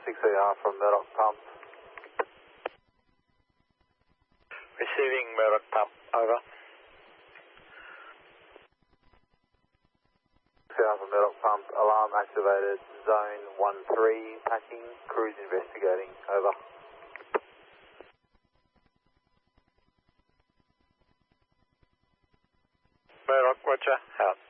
6ER from Murdoch Pump. Receiving Murdoch Pump, over. 6ER from Murdoch Pump, alarm activated, zone 13, packing, crews investigating, over. Murdoch, roger, out.